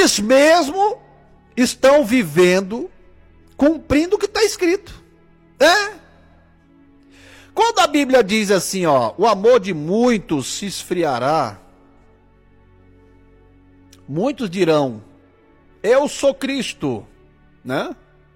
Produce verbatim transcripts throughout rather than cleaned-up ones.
eles mesmos estão vivendo, cumprindo o que está escrito. É. Quando a Bíblia diz assim, ó, o amor de muitos se esfriará, muitos dirão, eu sou Cristo, né?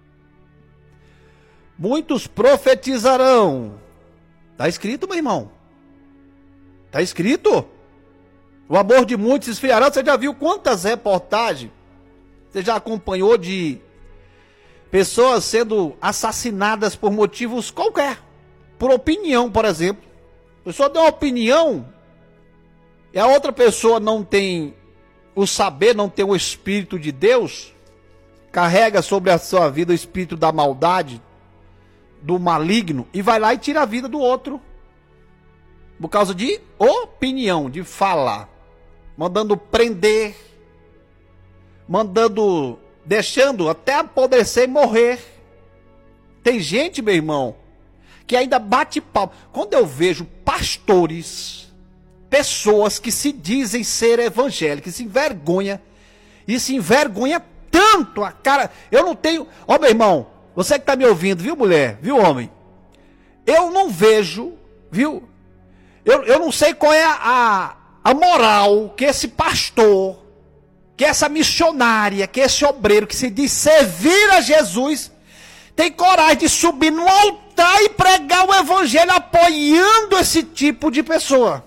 Muitos profetizarão. Está escrito, meu irmão? Está escrito? O amor de muitos se esfriará. Você já viu quantas reportagens? Você já acompanhou de pessoas sendo assassinadas por motivos qualquer? Por opinião, por exemplo. A pessoa deu uma opinião e a outra pessoa não tem o saber, não tem o Espírito de Deus, carrega sobre a sua vida o espírito da maldade, do maligno, e vai lá e tira a vida do outro. Por causa de opinião, de fala. Mandando prender. Mandando, deixando até apodrecer e morrer. Tem gente, meu irmão, que ainda bate pau. Quando eu vejo pastores, pessoas que se dizem ser evangélicos, se envergonha, e se envergonha tanto a cara. Eu não tenho... Ó, meu irmão, você que está me ouvindo, viu, mulher? Viu, homem? Eu não vejo, viu? Eu, eu não sei qual é a, a, a moral que esse pastor, que essa missionária, que esse obreiro que se diz servir a Jesus, tem coragem de subir no altar e pregar o evangelho apoiando esse tipo de pessoa.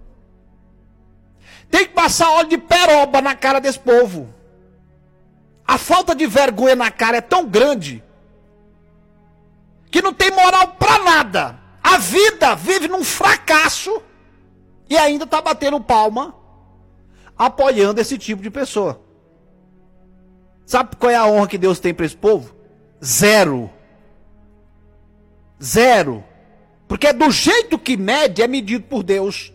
Tem que passar óleo de peroba na cara desse povo. A falta de vergonha na cara é tão grande que não tem moral pra nada. A vida vive num fracasso e ainda está batendo palma apoiando esse tipo de pessoa. Sabe qual é a honra que Deus tem para esse povo? Zero. Zero. Porque do jeito que mede é medido por Deus.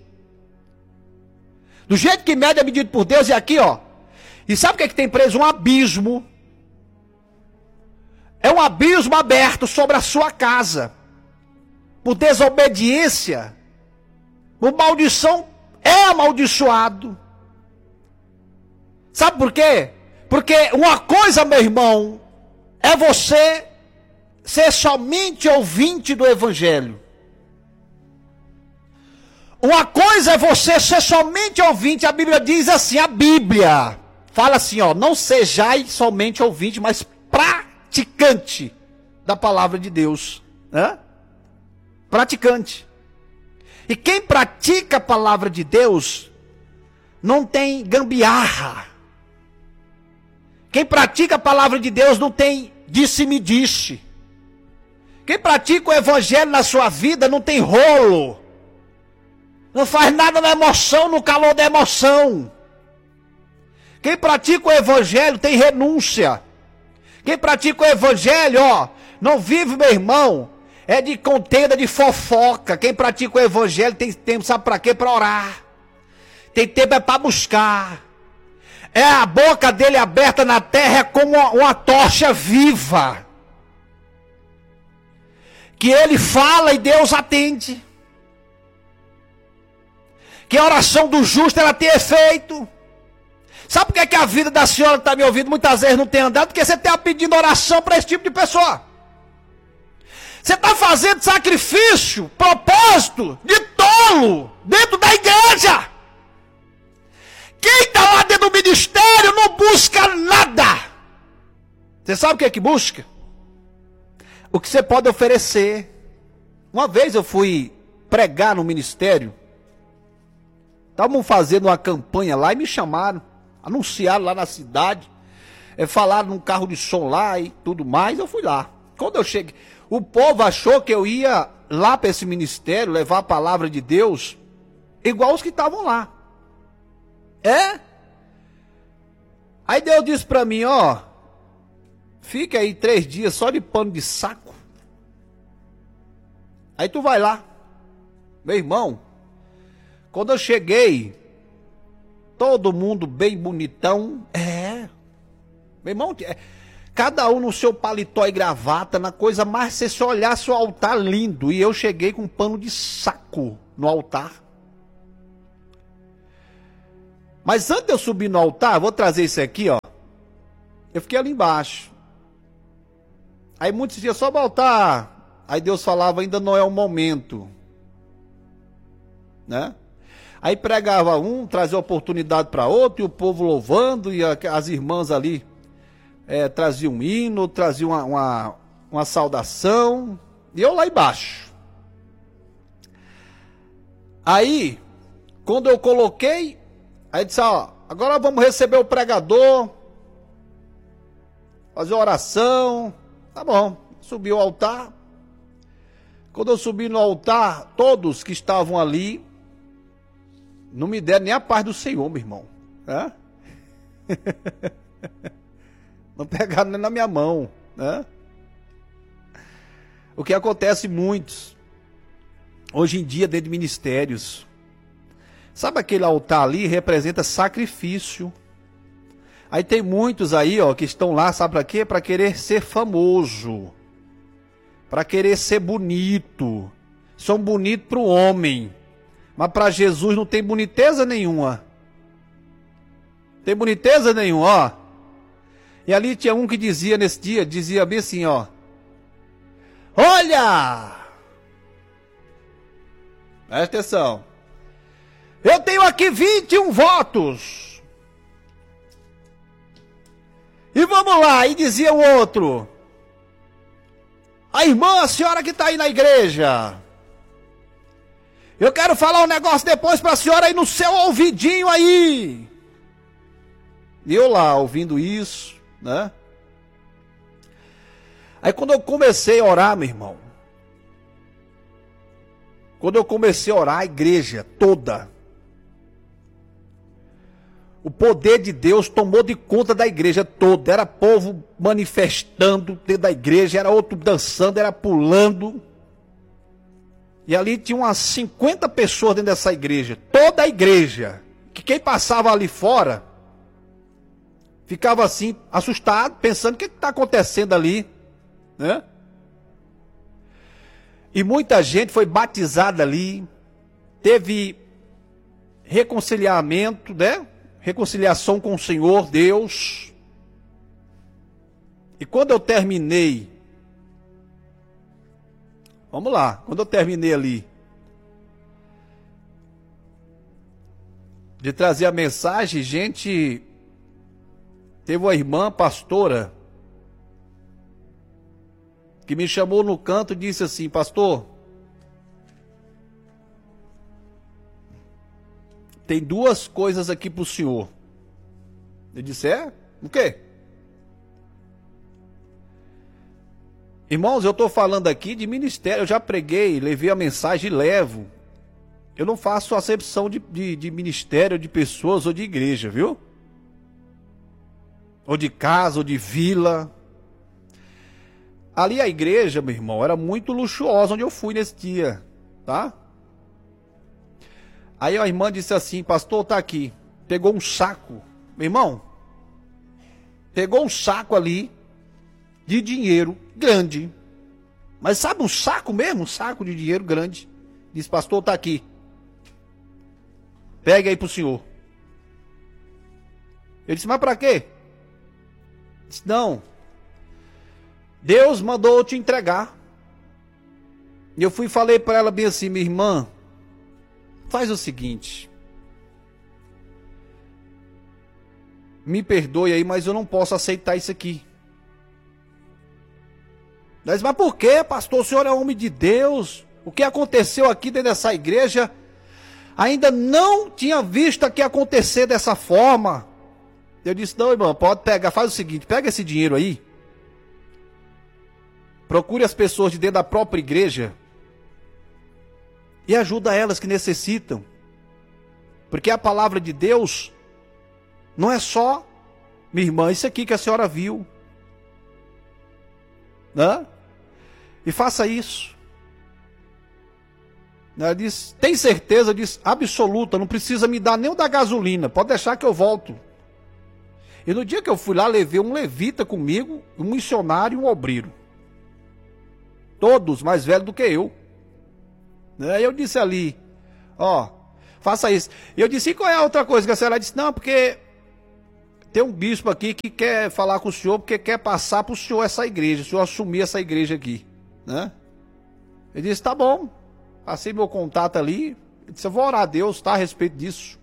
Do jeito que mede é medido por Deus. E aqui, ó. E sabe o que é que tem preso? Um abismo. É um abismo aberto sobre a sua casa. Por desobediência. Por maldição. É amaldiçoado. Sabe por quê? Porque uma coisa, meu irmão, é você ser somente ouvinte do evangelho. Uma coisa é você ser somente ouvinte. A Bíblia diz assim, a Bíblia fala assim, ó, não sejais somente ouvinte, mas praticante da palavra de Deus, né? Praticante. E quem pratica a palavra de Deus não tem gambiarra. Quem pratica a palavra de Deus não tem disse-me-disse. Quem pratica o evangelho na sua vida não tem rolo. Não faz nada na emoção, no calor da emoção. Quem pratica o evangelho tem renúncia. Quem pratica o evangelho, ó, não vive, meu irmão, é de contenda, de fofoca. Quem pratica o evangelho tem tempo, sabe para quê? Para orar. Tem tempo é para buscar. É a boca dele aberta na terra, é como uma, uma tocha viva. Que ele fala e Deus atende. Que a oração do justo ela tem efeito. Sabe por que, é que a vida da senhora que está me ouvindo muitas vezes não tem andado? Porque você está pedindo oração para esse tipo de pessoa. Você está fazendo sacrifício, propósito, de tolo, dentro da igreja. Quem está lá dentro do ministério não busca nada. Você sabe o que é que busca? O que você pode oferecer. Uma vez eu fui pregar no ministério. Estavam fazendo uma campanha lá e me chamaram. Anunciaram lá na cidade. É, falaram num carro de som lá e tudo mais. Eu fui lá. Quando eu cheguei, o povo achou que eu ia lá para esse ministério levar a palavra de Deus igual os que estavam lá. É? Aí Deus disse para mim, ó, fica aí três dias só de pano de saco. Aí tu vai lá. Meu irmão, quando eu cheguei, todo mundo bem bonitão. É. Meu irmão, é, cada um no seu paletó e gravata, na coisa mais, você só olhasse o altar lindo. E eu cheguei com um pano de saco no altar. Mas antes de eu subir no altar, vou trazer isso aqui, ó. Eu fiquei ali embaixo. Aí muitos diziam, só voltar. Aí Deus falava, ainda não é o momento. Né? Aí pregava um, trazia oportunidade para outro, e o povo louvando, e as irmãs ali é, traziam um hino, traziam uma, uma, uma saudação, e eu lá embaixo. Aí, quando eu coloquei, aí disse, ó, agora vamos receber o pregador, fazer oração, tá bom, subi ao altar. Quando eu subi no altar, todos que estavam ali, não me deram nem a paz do Senhor, meu irmão. É? Não pegaram nem na minha mão. Né? O que acontece muitos, hoje em dia, dentro de ministérios. Sabe aquele altar ali? Representa sacrifício. Aí tem muitos aí, ó, que estão lá, sabe para quê? Para querer ser famoso. Para querer ser bonito. São bonitos para o homem. Mas para Jesus não tem boniteza nenhuma. Tem boniteza nenhuma, ó. E ali tinha um que dizia nesse dia, dizia bem assim, ó. Olha! Presta atenção. Eu tenho aqui vinte e um votos. E vamos lá, e dizia o outro. A irmã, a senhora que está aí na igreja. Eu quero falar um negócio depois para a senhora aí no seu ouvidinho aí. E eu lá, ouvindo isso, né? Aí quando eu comecei a orar, meu irmão. Quando eu comecei a orar, a igreja toda. O poder de Deus tomou de conta da igreja toda. Era povo manifestando dentro da igreja, era outro dançando, era pulando. E ali tinha umas cinquenta pessoas dentro dessa igreja. Toda a igreja. Que quem passava ali fora ficava assim, assustado, pensando o que está acontecendo ali. Né? E muita gente foi batizada ali. Teve reconciliamento, né? Reconciliação com o Senhor Deus. E quando eu terminei, vamos lá, quando eu terminei ali de trazer a mensagem, gente, teve uma irmã pastora que me chamou no canto e disse assim, pastor, tem duas coisas aqui para o senhor. Eu disse, é? O quê? Irmãos, eu estou falando aqui de ministério, eu já preguei, levei a mensagem e levo. Eu não faço acepção de, de, de ministério, de pessoas ou de igreja, viu? Ou de casa, ou de vila. Ali a igreja, meu irmão, era muito luxuosa onde eu fui nesse dia, tá? Aí a irmã disse assim, pastor, tá aqui. Pegou um saco, meu irmão. Pegou um saco ali de dinheiro grande. Mas sabe um saco mesmo? Um saco de dinheiro grande. Disse, pastor, tá aqui. Pega aí pro senhor. Eu disse, mas pra quê? Disse, não. Deus mandou eu te entregar. E eu fui e falei para ela bem assim, minha irmã, faz o seguinte. Me perdoe aí, mas eu não posso aceitar isso aqui. Mas, mas por quê, pastor? O senhor é homem de Deus. O que aconteceu aqui dentro dessa igreja, ainda não tinha visto aqui acontecer dessa forma. Eu disse, não, irmão, pode pegar, faz o seguinte, pega esse dinheiro aí. Procure as pessoas de dentro da própria igreja e ajuda elas que necessitam. Porque a palavra de Deus não é só, minha irmã, isso aqui que a senhora viu. Né? E faça isso. Ela disse, tem certeza? Diz, absoluta, não precisa me dar nem o da gasolina, pode deixar que eu volto. E no dia que eu fui lá, levei um levita comigo, um missionário e um obreiro. Todos mais velhos do que eu. Aí eu disse ali, ó, faça isso. E eu disse, e qual é a outra coisa que a senhora disse? Não, porque tem um bispo aqui que quer falar com o senhor porque quer passar para o senhor essa igreja, o senhor assumir essa igreja aqui, né? Ele disse, tá bom, passei meu contato ali, ele disse, eu vou orar a Deus, tá, a respeito disso.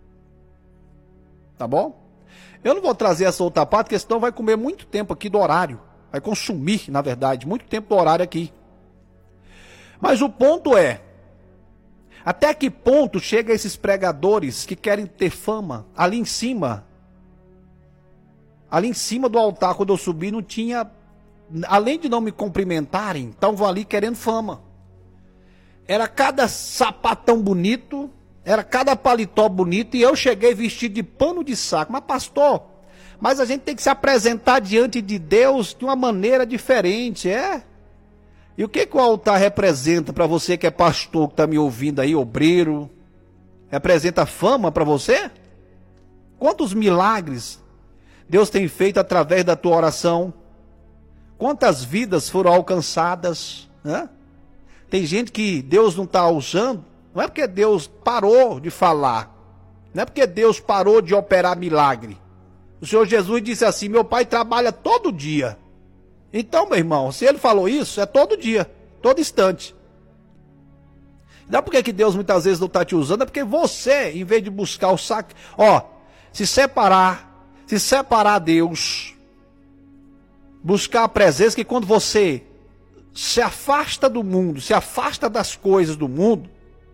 Tá bom? Eu não vou trazer essa outra parte, porque senão vai comer muito tempo aqui do horário, vai consumir, na verdade, muito tempo do horário aqui. Mas o ponto é, até que ponto chega esses pregadores que querem ter fama ali em cima? Ali em cima do altar, quando eu subi, não tinha, além de não me cumprimentarem, estavam ali querendo fama. Era cada sapatão bonito, era cada paletó bonito, e eu cheguei vestido de pano de saco. Mas pastor, mas a gente tem que se apresentar diante de Deus de uma maneira diferente, é? E o que, que o altar representa para você que é pastor, que está me ouvindo aí, obreiro? Representa fama para você? Quantos milagres Deus tem feito através da tua oração? Quantas vidas foram alcançadas? Né? Tem gente que Deus não está usando, não é porque Deus parou de falar, não é porque Deus parou de operar milagre. O Senhor Jesus disse assim, meu pai trabalha todo dia. Então, meu irmão, se ele falou isso, é todo dia, todo instante. Não é porque que Deus muitas vezes não está te usando, é porque você, em vez de buscar o saco, ó, se separar, se separar a Deus, buscar a presença, que quando você se afasta do mundo, se afasta das coisas do mundo,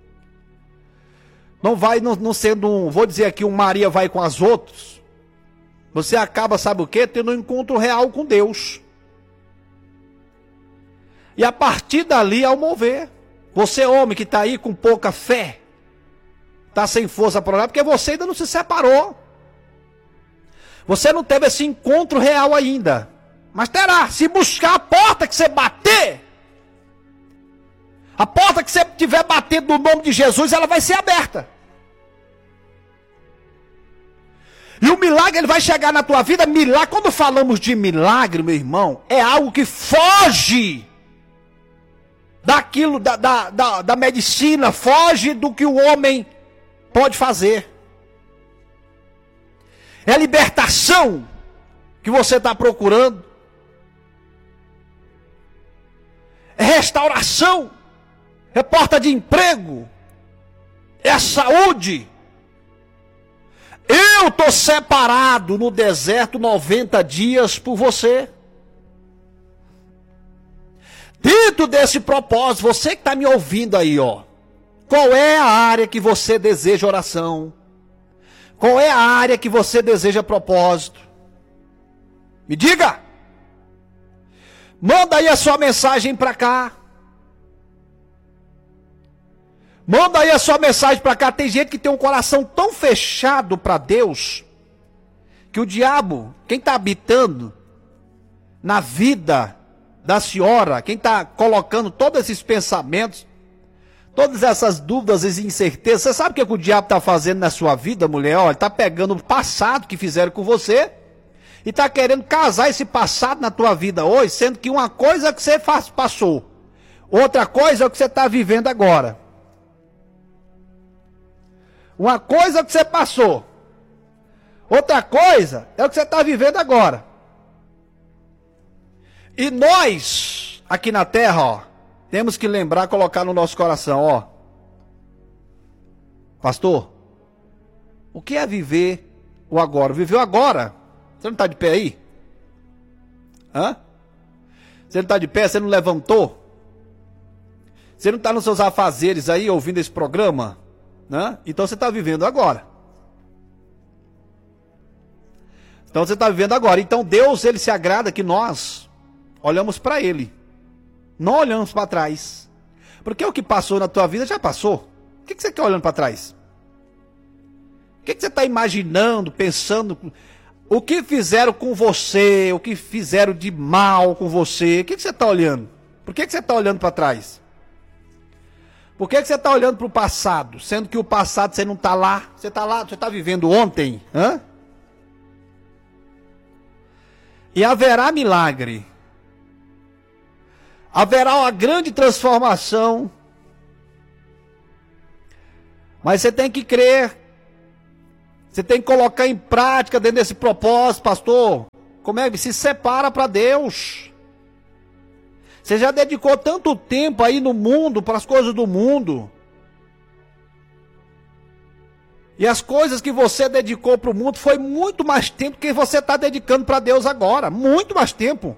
não vai, não, não sendo um, vou dizer aqui, um Maria vai com as outras, você acaba, sabe o quê? Tendo um encontro real com Deus. E a partir dali, ao mover, você homem que está aí com pouca fé, está sem força para orar, porque você ainda não se separou. Você não teve esse encontro real ainda. Mas terá, se buscar a porta que você bater, a porta que você estiver batendo no nome de Jesus, ela vai ser aberta. E o milagre, ele vai chegar na tua vida. Milagre, quando falamos de milagre, meu irmão, é algo que foge daquilo, da, da, da, da medicina, foge do que o homem pode fazer. É a libertação que você está procurando. É restauração. É porta de emprego. É a saúde. Eu estou separado no deserto noventa dias por você. Dentro desse propósito, você que está me ouvindo aí, ó. Qual é a área que você deseja oração? Qual é a área que você deseja propósito? Me diga. Manda aí a sua mensagem para cá. Manda aí a sua mensagem para cá. Tem gente que tem um coração tão fechado para Deus, que o diabo, quem está habitando na vida da senhora, quem está colocando todos esses pensamentos, todas essas dúvidas e incertezas, você sabe o que, é que o diabo está fazendo na sua vida, mulher? Olha, ele está pegando o passado que fizeram com você e está querendo casar esse passado na tua vida hoje, sendo que uma coisa é que você faz, passou, outra coisa é o que você está vivendo agora. Uma coisa é o que você passou, outra coisa é o que você está vivendo agora. E nós, aqui na terra, ó, temos que lembrar, colocar no nosso coração, ó. Pastor, o que é viver o agora? Viveu agora? Você não está de pé aí? Hã? Você não está de pé? Você não levantou? Você não está nos seus afazeres aí, ouvindo esse programa? Né? Então você está vivendo agora. Então você está vivendo agora. Então Deus, ele se agrada que nós olhamos para ele, não olhamos para trás, porque o que passou na tua vida já passou. O que, que você quer olhando para trás? O que, que você está imaginando, pensando? O que fizeram com você, o que fizeram de mal com você? O que, que você está olhando? Por que, que você está olhando para trás? Por que, que você está olhando para o passado, sendo que o passado você não está lá? Você está lá, você está vivendo ontem, hã? E haverá milagre. Haverá uma grande transformação. Mas você tem que crer Você tem que colocar em prática dentro desse propósito, pastor. Como é que se separa para Deus? Você já dedicou tanto tempo aí no mundo, para as coisas do mundo. E as coisas que você dedicou para o mundo foi muito mais tempo que você está dedicando para Deus agora. Muito mais tempo.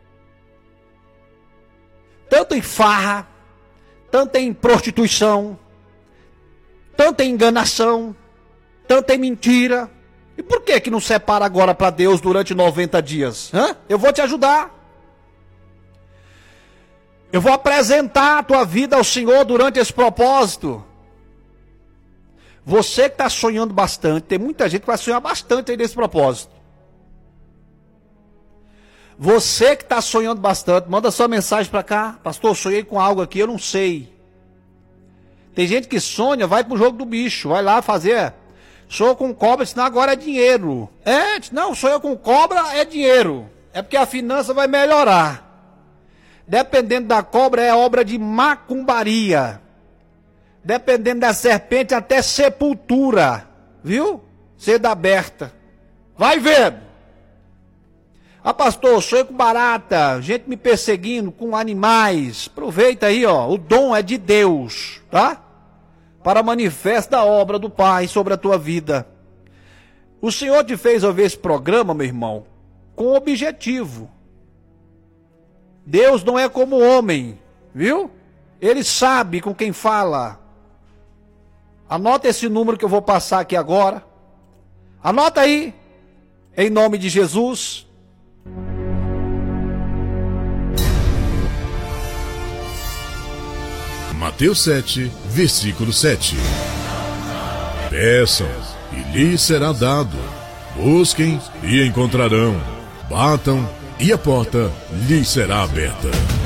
Tanto em farra, tanto em prostituição, tanto em enganação, tanto em mentira. E por que que não separa agora para Deus durante noventa dias? Hã? Eu vou te ajudar. Eu vou apresentar a tua vida ao Senhor durante esse propósito. Você que está sonhando bastante, tem muita gente que vai sonhar bastante aí nesse propósito. Você que está sonhando bastante, manda sua mensagem para cá. Pastor, sonhei com algo aqui, eu não sei. Tem gente que sonha, vai pro jogo do bicho, vai lá fazer. Sonho com cobra, senão agora é dinheiro. É, não, sonho com cobra é dinheiro. É porque a finança vai melhorar. Dependendo da cobra, é obra de macumbaria. Dependendo da serpente, até sepultura. Viu? Seda aberta. Vai vendo. Ah, pastor, sonho com barata, gente me perseguindo, com animais. Aproveita aí, ó. O dom é de Deus, tá? Para manifesta a obra do Pai sobre a tua vida. O Senhor te fez ouvir esse programa, meu irmão, com objetivo. Deus não é como homem, viu? Ele sabe com quem fala. Anota esse número que eu vou passar aqui agora. Anota aí, em nome de Jesus. Mateus sete, versículo sete. Peçam, e lhes será dado. Busquem, e encontrarão. Batam, e a porta lhes será aberta.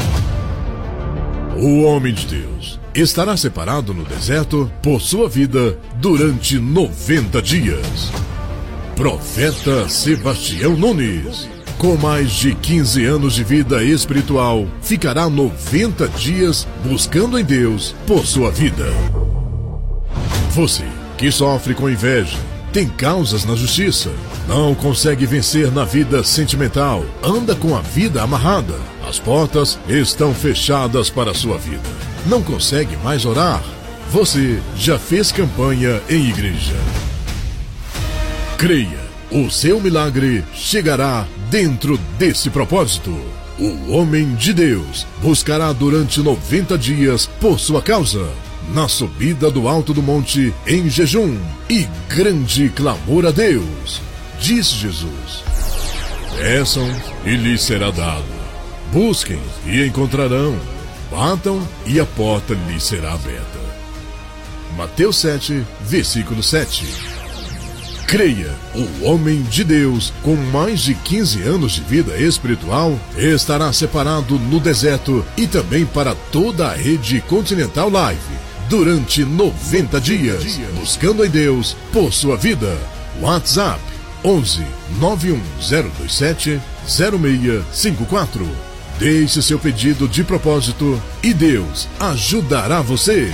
O homem de Deus estará separado no deserto por sua vida durante noventa dias. Profeta Sebastião Nunes, com mais de quinze anos de vida espiritual, ficará noventa dias buscando em Deus por sua vida. Você que sofre com inveja, tem causas na justiça, não consegue vencer na vida sentimental, anda com a vida amarrada, as portas estão fechadas para a sua vida, não consegue mais orar, você já fez campanha em igreja. Creia, o seu milagre chegará dentro desse propósito. O homem de Deus buscará durante noventa dias por sua causa, na subida do alto do monte em jejum e grande clamor a Deus. Diz Jesus: peçam e lhes será dado. Busquem e encontrarão. Batam e a porta lhes será aberta. Mateus sete, versículo sete. Creia, o homem de Deus, com mais de quinze anos de vida espiritual, estará separado no deserto e também para toda a rede Continental Live, durante noventa dias, buscando em Deus por sua vida. WhatsApp onze, nove um zero dois sete, zero seis cinco quatro. Deixe seu pedido de propósito e Deus ajudará você.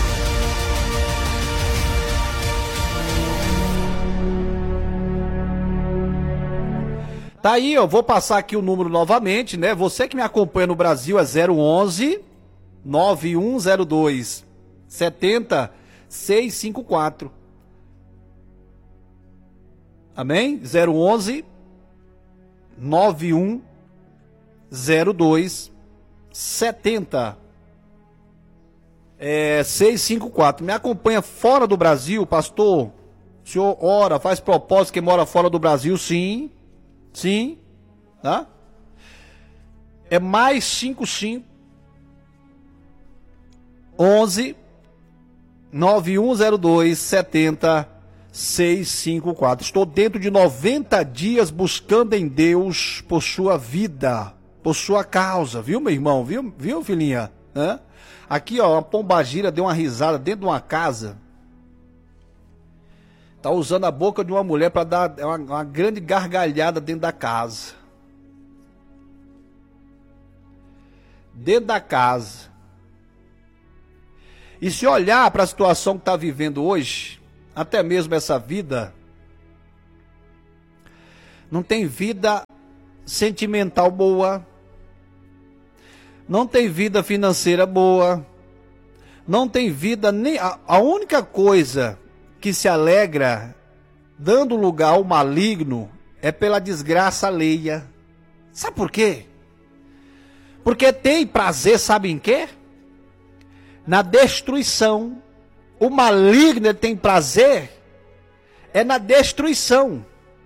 Tá aí, eu vou passar aqui o número novamente, né? Você que me acompanha no Brasil é zero onze, nove um zero dois, sete zero seis cinco quatro. Amém? zero onze, nove um zero dois, sete zero seis cinco quatro. Me acompanha fora do Brasil, pastor? O senhor ora, faz propósito quem mora fora do Brasil? Sim. Sim, tá? É mais cinco cinco onze nove um zero dois sete zero seis cinco quatro. Estou dentro de noventa dias buscando em Deus por sua vida, por sua causa, viu, meu irmão? Viu, viu, filhinha? Hã? Aqui, ó, a pombagira deu uma risada dentro de uma casa. Tá usando a boca de uma mulher para dar uma, uma grande gargalhada dentro da casa. Dentro da casa. E se olhar para a situação que está vivendo hoje, até mesmo essa vida não tem vida sentimental boa, não tem vida financeira boa, não tem vida nem... A, a única coisa que se alegra dando lugar ao maligno é pela desgraça alheia. Sabe por quê? Porque tem prazer, sabe em quê? Na destruição. O maligno tem prazer é na destruição.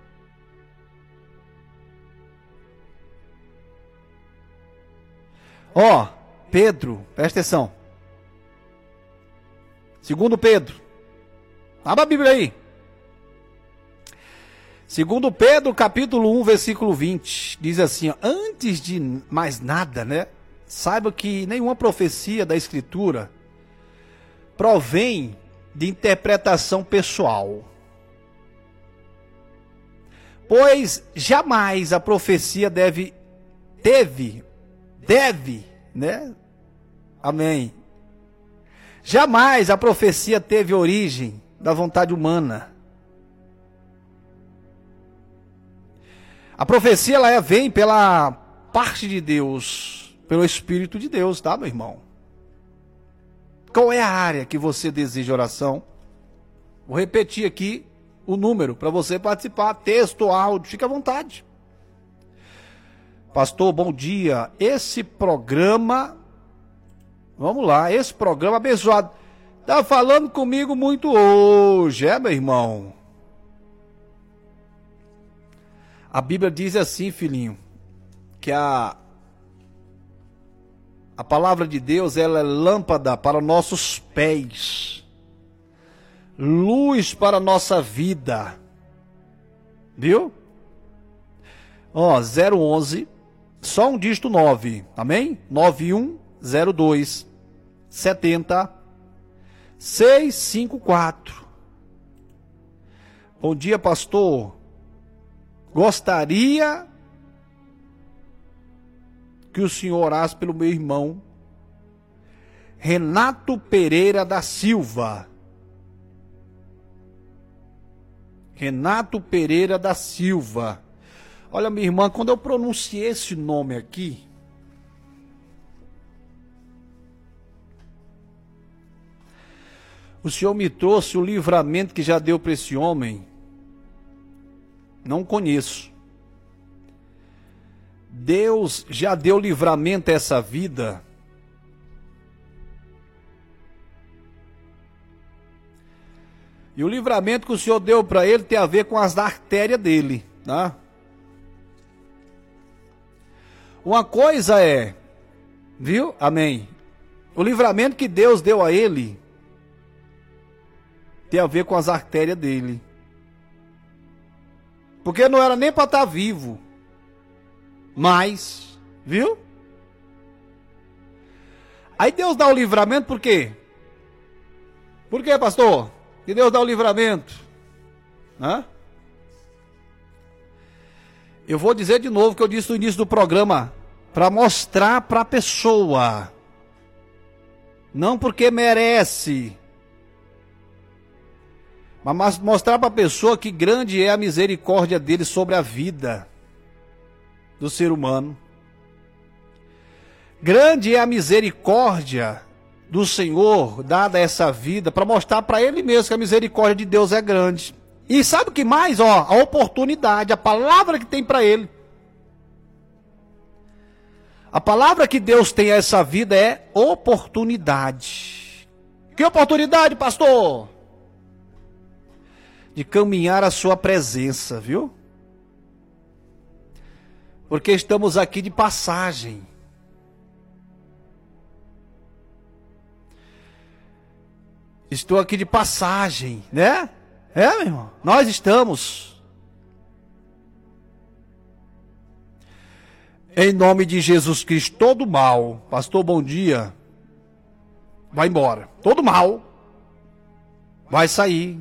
Ó, Pedro, presta atenção. Segundo Pedro. Abra a Bíblia aí. Segundo Pedro, capítulo um, versículo vinte. Diz assim, ó, antes de mais nada, né? Saiba que nenhuma profecia da Escritura provém de interpretação pessoal. Pois jamais a profecia deve, teve, deve, né? Amém. Jamais a profecia teve origem da vontade humana. A profecia, ela vem pela parte de Deus, pelo Espírito de Deus, tá, meu irmão? Qual é a área que você deseja oração? Vou repetir aqui o número para você participar, texto, áudio, fique à vontade. Pastor, bom dia. Esse programa, vamos lá, esse programa abençoado, tá falando comigo muito hoje, é, meu irmão? A Bíblia diz assim, filhinho, que a, a palavra de Deus, ela é lâmpada para nossos pés, luz para nossa vida, viu? Ó, zero onze, só um dígito nove, amém? nove um zero dois setenta seiscentos e cinquenta e quatro. Bom dia, pastor. Gostaria que o senhor orasse pelo meu irmão Renato Pereira da Silva. Renato Pereira da Silva. Olha, minha irmã, quando eu pronunciei esse nome aqui, o senhor me trouxe o livramento que já deu para esse homem. Não conheço. Deus já deu livramento a essa vida. E o livramento que o Senhor deu para ele tem a ver com as artérias dele, tá? Uma coisa é, viu? Amém. O livramento que Deus deu a ele tem a ver com as artérias dele. Porque não era nem para estar vivo. Mas, viu? Aí Deus dá o livramento por quê? Por quê, pastor? Que Deus dá o livramento? Hã? Eu vou dizer de novo o que eu disse no início do programa. Para mostrar para a pessoa. Não porque merece. Mas mostrar para a pessoa que grande é a misericórdia dele sobre a vida do ser humano. Grande é a misericórdia do Senhor dada a essa vida, para mostrar para ele mesmo que a misericórdia de Deus é grande. E sabe o que mais? Ó, a oportunidade, a palavra que tem para ele. A palavra que Deus tem a essa vida é oportunidade. Que oportunidade, pastor? De caminhar a sua presença, viu? Porque estamos aqui de passagem. Estou aqui de passagem, né? É, meu irmão? Nós estamos. Em nome de Jesus Cristo, todo mal, pastor, bom dia, vai embora. Todo mal vai sair.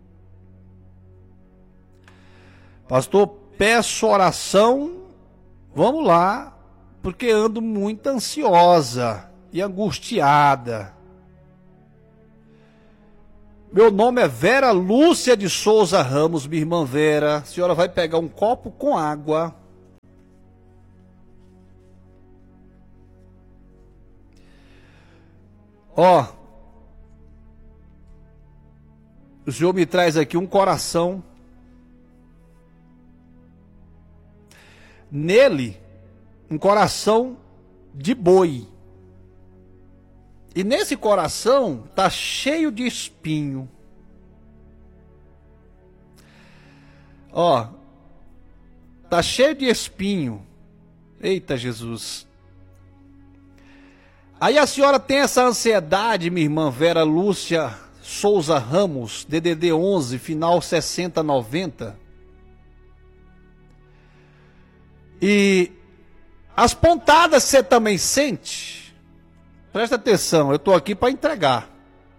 Pastor, peço oração, vamos lá, porque ando muito ansiosa e angustiada. Meu nome é Vera Lúcia de Souza Ramos, minha irmã Vera. A senhora vai pegar um copo com água. Ó, o Senhor me traz aqui um coração. Nele, um coração de boi. E nesse coração tá cheio de espinho. Ó, tá cheio de espinho. Eita Jesus. Aí a senhora tem essa ansiedade, minha irmã Vera Lúcia Souza Ramos, D D D onze, final sessenta noventa. E as pontadas você também sente? Presta atenção, eu estou aqui para entregar.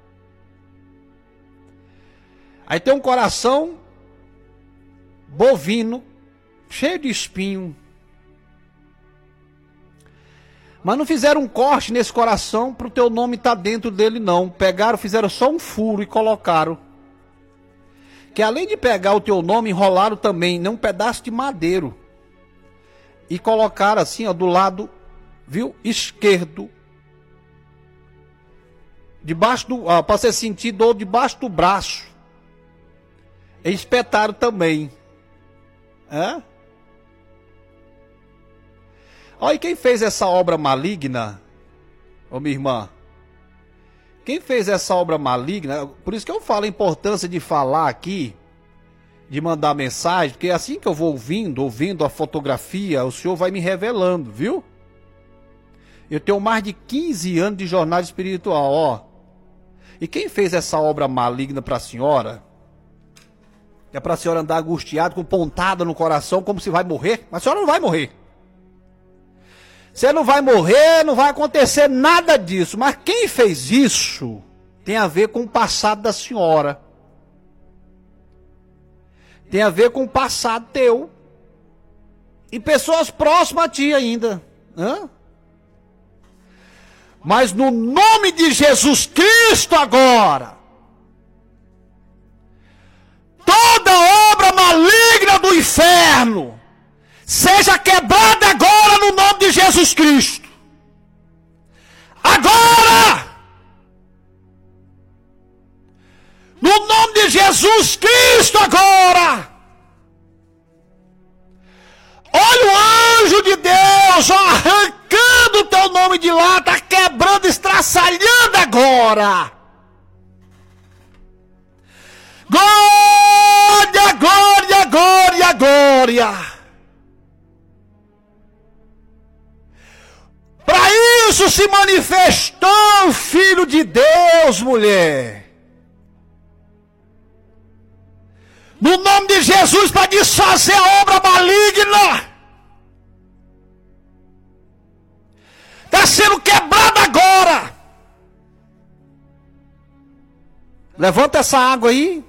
Aí tem um coração bovino, cheio de espinho. Mas não fizeram um corte nesse coração para o teu nome estar dentro dele, não. Pegaram, fizeram só um furo e colocaram. Que além de pegar o teu nome, enrolaram também num pedaço de madeiro. E colocaram assim, ó, do lado, viu, esquerdo. Debaixo do, ah, para você sentir dor debaixo do braço. E espetaram também. É? Olha, e quem fez essa obra maligna, ô minha irmã? Quem fez essa obra maligna, por isso que eu falo a importância de falar aqui, de mandar mensagem, porque assim que eu vou ouvindo, ouvindo a fotografia, o Senhor vai me revelando, viu? Eu tenho mais de quinze anos de jornada espiritual, ó. E quem fez essa obra maligna para a senhora? É para a senhora andar angustiada, com pontada no coração, como se vai morrer? Mas a senhora não vai morrer. Você não vai morrer, não vai acontecer nada disso. Mas quem fez isso tem a ver com o passado da senhora. Tem a ver com o passado teu. E pessoas próximas a ti ainda. Hã? Mas no nome de Jesus Cristo agora, toda obra maligna do inferno seja quebrada agora no nome de Jesus Cristo. Agora! No nome de Jesus Cristo agora! Olha o anjo de Deus, ó, arrancando o teu nome de lá, está quebrando, estraçalhando agora. Glória, glória, glória, glória. Para isso se manifestou o Filho de Deus, mulher. No nome de Jesus, para desfazer a obra maligna. Está sendo quebrada agora. Levanta essa água aí.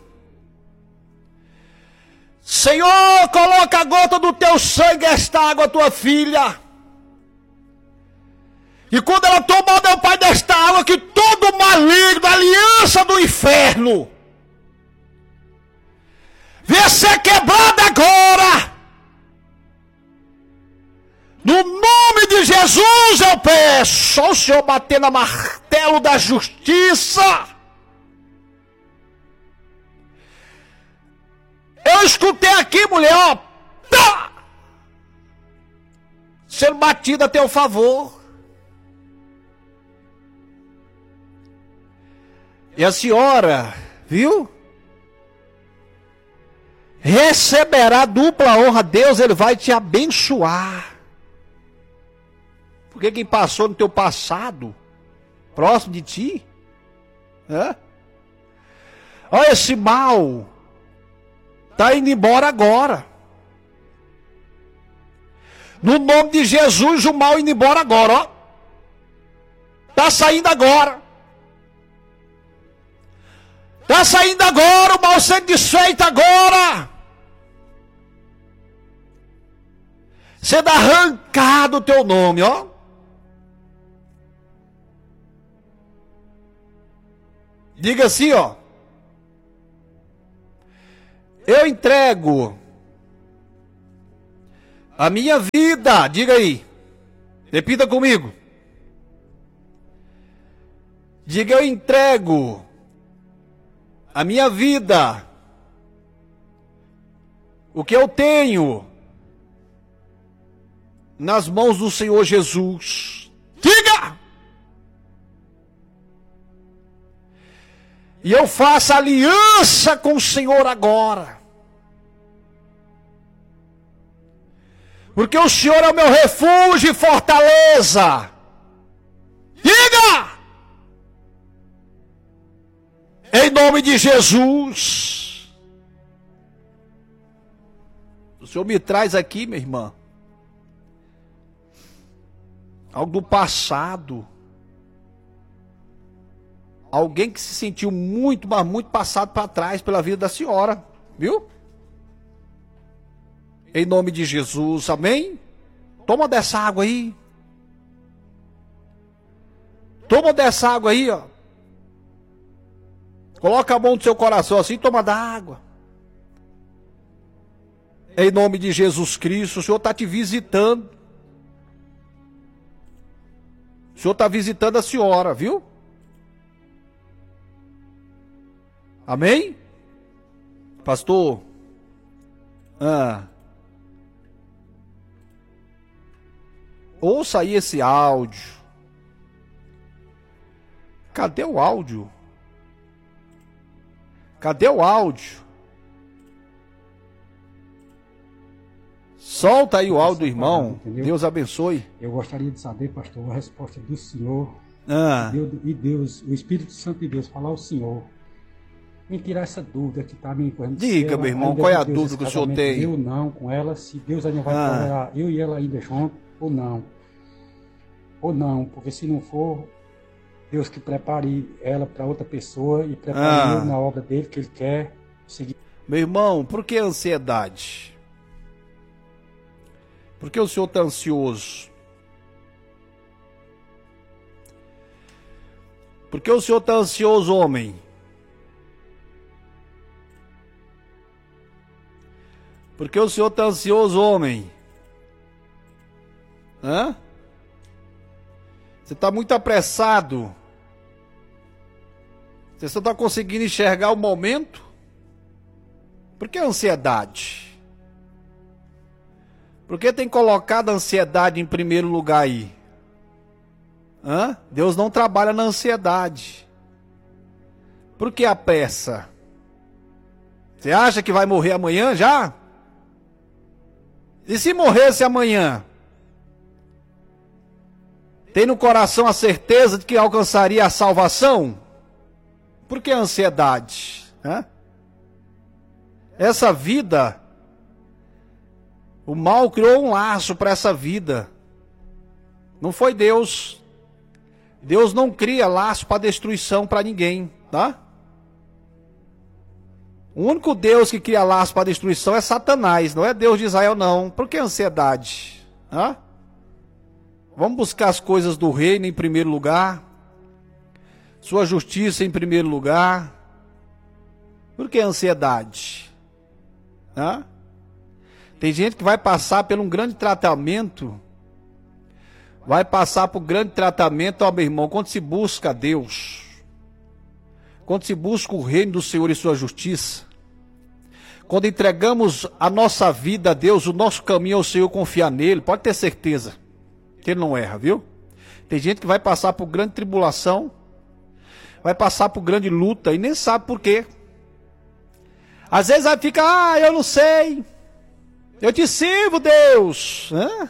Senhor, coloca a gota do teu sangue esta água, tua filha. E quando ela tomar, meu Pai, desta água, que todo maligno, aliança do inferno, venha ser quebrada agora. No nome de Jesus eu peço. Só o Senhor bater no martelo da justiça. Eu escutei aqui, mulher, ó, tá, sendo batida a teu favor. E a senhora, viu? Receberá dupla honra. Deus, Ele vai te abençoar. Porque quem passou no teu passado, próximo de ti, né? Olha, esse mal está indo embora agora. No nome de Jesus, o mal indo embora agora, ó. Está saindo agora. Está saindo agora, o mal sendo desfeito agora. Sendo arrancado o teu nome, ó. Diga assim, ó. Eu entrego a minha vida, diga aí, repita comigo. Diga, eu entrego a minha vida, o que eu tenho, nas mãos do Senhor Jesus. Diga! E eu faço aliança com o Senhor agora. Porque o Senhor é o meu refúgio e fortaleza. Diga! Em nome de Jesus. O Senhor me traz aqui, minha irmã, algo do passado. Alguém que se sentiu muito, mas muito passado para trás pela vida da senhora. Viu? Em nome de Jesus, amém? Toma dessa água aí. Toma dessa água aí, ó. Coloca a mão no seu coração assim, toma da água. Em nome de Jesus Cristo, o Senhor está te visitando. O Senhor está visitando a senhora, viu? Amém? Pastor? Ah. Ouça aí esse áudio. Cadê o áudio? Cadê o áudio? Solta aí o áudio, irmão. Entendeu? Deus abençoe. Eu gostaria de saber, pastor, a resposta do Senhor. Ah. E Deus, o Espírito Santo de Deus, falar ao Senhor. Me tirar essa dúvida que está me encorrendo. Diga, meu irmão, qual é a dúvida que o senhor tem? Eu não, com ela, se Deus ainda vai ah. tolerar eu e ela ainda junto, ou não. Ou não, porque se não for, Deus que prepare ela para outra pessoa e prepare ah. eu na obra dele que ele quer seguir. Meu irmão, por que ansiedade? Por que o senhor está ansioso? Por que o senhor está ansioso, homem? Por que o senhor está ansioso, homem? Hã? Você está muito apressado. Você só está conseguindo enxergar o momento? Por que ansiedade? Por que tem colocado a ansiedade em primeiro lugar aí? Hã? Deus não trabalha na ansiedade. Por que a pressa? Você acha que vai morrer amanhã já? E se morresse amanhã? Tem no coração a certeza de que alcançaria a salvação? Por que a ansiedade? Hã? Essa vida, o mal criou um laço para essa vida. Não foi Deus. Deus não cria laço para destruição para ninguém, tá? O único Deus que cria laço para destruição é Satanás, não é Deus de Israel, não. Por que ansiedade? Hã? Vamos buscar as coisas do reino em primeiro lugar, sua justiça em primeiro lugar. Por que ansiedade? Hã? Tem gente que vai passar por um grande tratamento, vai passar por um grande tratamento, ó meu irmão, quando se busca Deus, quando se busca o reino do Senhor e sua justiça, quando entregamos a nossa vida a Deus, o nosso caminho ao Senhor, confiar nele, pode ter certeza que ele não erra, viu? Tem gente que vai passar por grande tribulação, vai passar por grande luta e nem sabe por quê. Às vezes vai ficar, ah, eu não sei, eu te sirvo, Deus. Hã?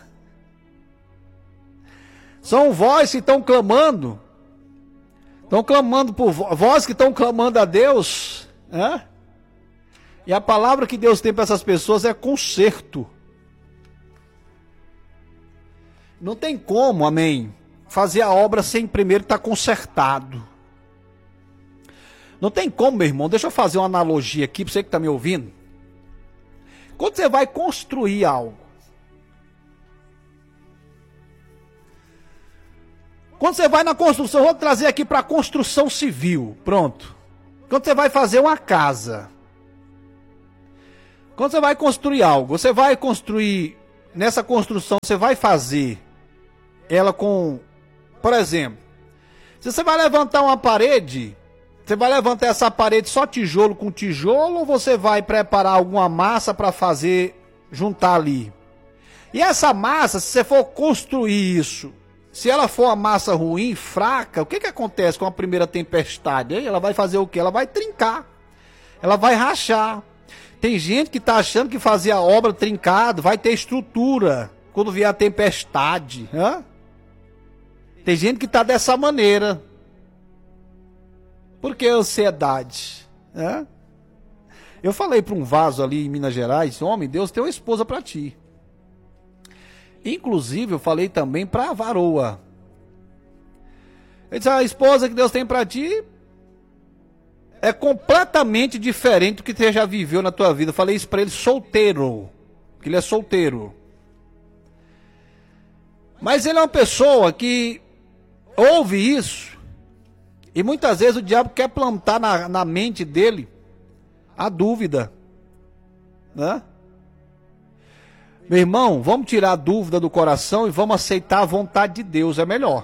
São vozes que estão clamando, estão clamando por vozes que estão clamando a Deus. Hã? E a palavra que Deus tem para essas pessoas é conserto. Não tem como, amém, fazer a obra sem primeiro estar consertado. Não tem como, meu irmão, deixa eu fazer uma analogia aqui para você que está me ouvindo. Quando você vai construir algo, quando você vai na construção, vou trazer aqui para a construção civil, pronto. Quando você vai fazer uma casa, Quando você vai construir algo, você vai construir, nessa construção, você vai fazer ela com, por exemplo, se você vai levantar uma parede, você vai levantar essa parede só tijolo com tijolo, ou você vai preparar alguma massa para fazer, juntar ali? E essa massa, se você for construir isso, se ela for uma massa ruim, fraca, o que que acontece com a primeira tempestade? Ela vai fazer o quê? Ela vai trincar, ela vai rachar. Tem gente que está achando que fazer a obra trincado vai ter estrutura quando vier a tempestade. Hã? Tem gente que está dessa maneira. Por que ansiedade? Hã? Eu falei para um vaso ali em Minas Gerais, homem, Deus tem uma esposa para ti. Inclusive, eu falei também para a varoa. Ele disse, a esposa que Deus tem para ti é completamente diferente do que você já viveu na tua vida. Eu falei isso para ele solteiro, que ele é solteiro. Mas ele é uma pessoa que ouve isso, e muitas vezes o diabo quer plantar na, na mente dele a dúvida, né? Meu irmão, vamos tirar a dúvida do coração e vamos aceitar a vontade de Deus, é melhor.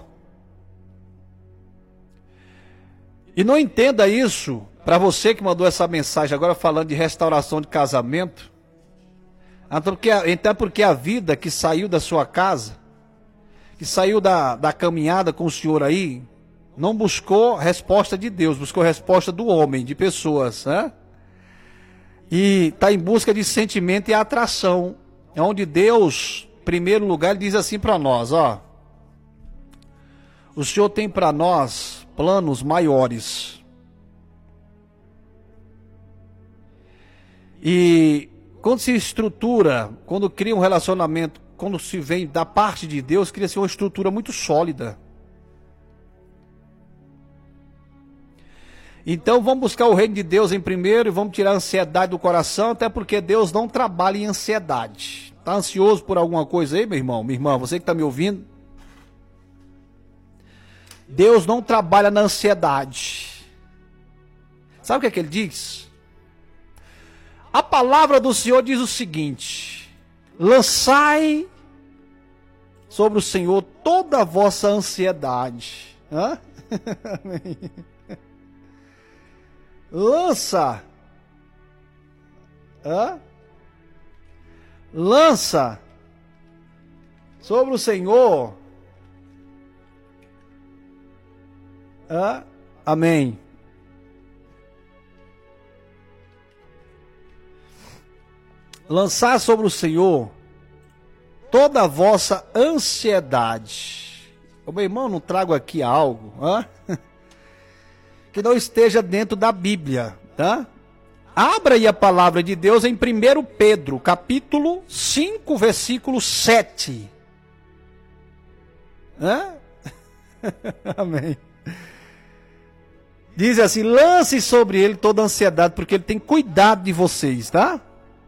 E não entenda isso, para você que mandou essa mensagem agora falando de restauração de casamento, até porque, até porque a vida que saiu da sua casa, que saiu da, da caminhada com o senhor aí, não buscou resposta de Deus, buscou resposta do homem, de pessoas, né? E está em busca de sentimento e atração, é onde Deus, em primeiro lugar, ele diz assim para nós, ó, o Senhor tem para nós planos maiores. E quando se estrutura, quando cria um relacionamento, quando se vem da parte de Deus, cria-se uma estrutura muito sólida. Então vamos buscar o reino de Deus em primeiro e vamos tirar a ansiedade do coração, até porque Deus não trabalha em ansiedade. Está ansioso por alguma coisa aí, meu irmão? Minha irmã, você que está me ouvindo? Deus não trabalha na ansiedade. Sabe o que é que ele diz? A palavra do Senhor diz o seguinte: lançai sobre o Senhor toda a vossa ansiedade. Hã? Lança. Hã? Lança sobre o Senhor. Hã? Amém. Lançar sobre o Senhor toda a vossa ansiedade. Ô, meu irmão, não trago aqui algo, hã? que não esteja dentro da Bíblia, tá? Abra aí a palavra de Deus em primeiro Pedro, capítulo cinco, versículo sete. Hã? Amém. Diz assim: lance sobre ele toda a ansiedade, porque ele tem cuidado de vocês, tá?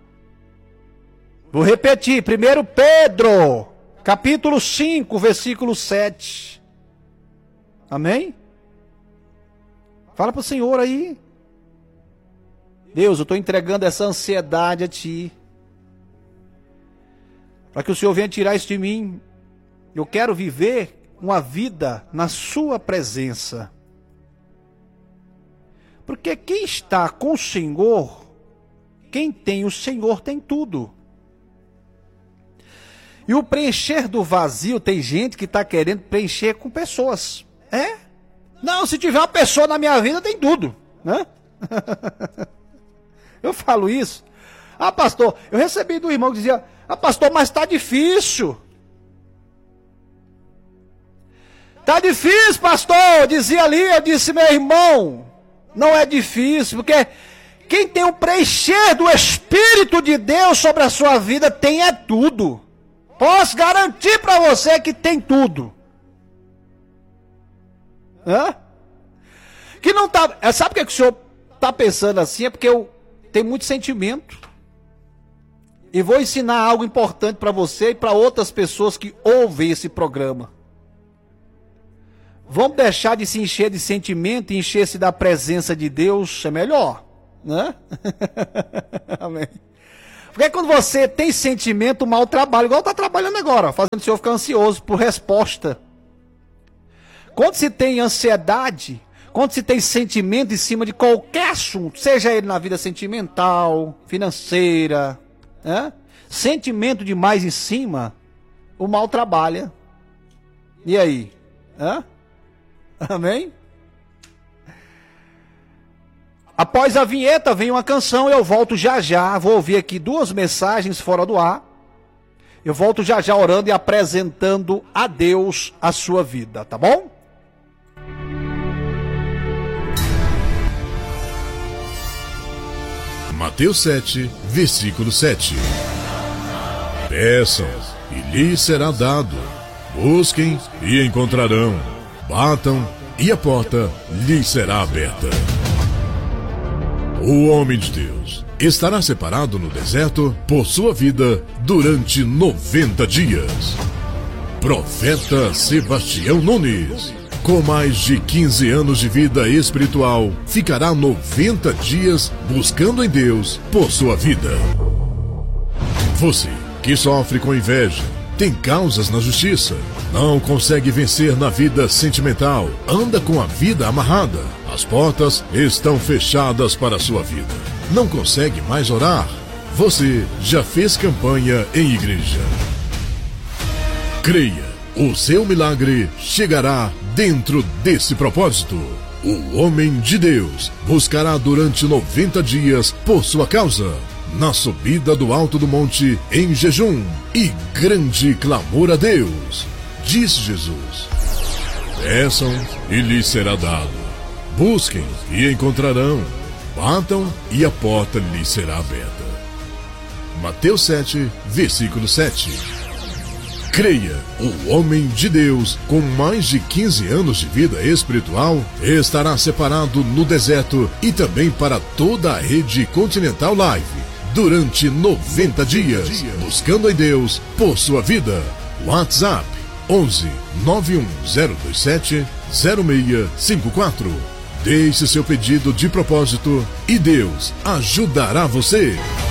Vou repetir, primeiro Pedro, capítulo cinco, versículo sete. Amém? Fala para o Senhor aí. Deus, eu estou entregando essa ansiedade a Ti, para que o Senhor venha tirar isso de mim. Eu quero viver uma vida na Sua presença. Porque quem está com o Senhor, quem tem o Senhor tem tudo. E o preencher do vazio, tem gente que está querendo preencher com pessoas. É? Não, se tiver uma pessoa na minha vida, tem tudo. Né? Eu falo isso. Ah, pastor, eu recebi do irmão que dizia: ah, pastor, mas está difícil. Está difícil, pastor. Eu dizia ali, eu disse: meu irmão, não é difícil, porque quem tem o preencher do Espírito de Deus sobre a sua vida tem é tudo. Posso garantir para você que tem tudo. Hã? Que não tá. Sabe o que, é que o senhor está pensando assim? É porque eu tenho muito sentimento. E vou ensinar algo importante para você e para outras pessoas que ouvem esse programa. Vamos deixar de se encher de sentimento e encher-se da presença de Deus, é melhor, né? Amém. Porque quando você tem sentimento, o mal trabalha. Igual tá trabalhando agora, fazendo o senhor ficar ansioso por resposta. Quando se tem ansiedade, quando se tem sentimento em cima de qualquer assunto, seja ele na vida sentimental, financeira, né? Sentimento demais em cima, o mal trabalha. E aí? Hã? Amém? Após a vinheta vem uma canção, eu volto já já, vou ouvir aqui duas mensagens fora do ar. Eu volto já já orando e apresentando a Deus a sua vida, tá bom? Mateus sete, versículo sete. Peçam, e lhes será dado. Busquem, e encontrarão. Batam, e a porta lhes será aberta. O homem de Deus estará separado no deserto por sua vida durante noventa dias. Profeta Sebastião Nunes, com mais de quinze anos de vida espiritual, ficará noventa dias buscando em Deus por sua vida. Você que sofre com inveja, tem causas na justiça, não consegue vencer na vida sentimental, anda com a vida amarrada, as portas estão fechadas para a sua vida, não consegue mais orar, você já fez campanha em igreja. Creia, o seu milagre chegará dentro desse propósito. O homem de Deus buscará durante noventa dias por sua causa, na subida do alto do monte, em jejum e grande clamor a Deus. Disse Jesus: peçam e lhes será dado. Busquem e encontrarão. Batam e a porta lhes será aberta. Mateus sete, versículo sete. Creia, o homem de Deus, com mais de quinze anos de vida espiritual, estará separado no deserto e também para toda a rede Continental Live, durante noventa dias, buscando em Deus por sua vida. WhatsApp onze, nove um zero dois sete, zero seis cinco quatro. Deixe seu pedido de propósito e Deus ajudará você.